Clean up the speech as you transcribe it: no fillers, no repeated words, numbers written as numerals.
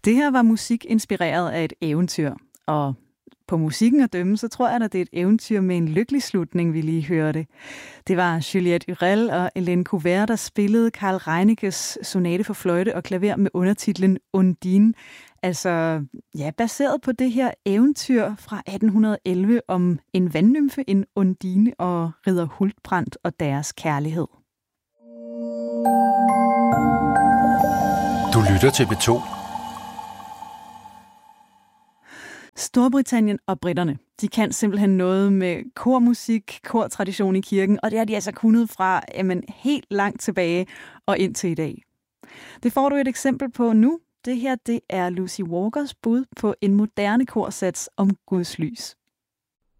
Det her var musik inspireret af et eventyr, og på musikken at dømme, så tror jeg, at det er et eventyr med en lykkelig slutning, vi lige hørte. Det var Juliette Hurel og Hélène Couvert, der spillede Carl Reineckes sonate for fløjte og klaver med undertitlen Undine. Altså, ja, baseret på det her eventyr fra 1811 om en vandnymfe, en Undine og ridder Hultbrand og deres kærlighed. Du lytter til P2. Storbritannien og britterne, de kan simpelthen noget med kormusik, kortradition i kirken, og det har de altså kunnet fra helt langt tilbage og indtil i dag. Det får du et eksempel på nu. Det her, det er Lucy Walkers bud på en moderne korsats om Guds lys.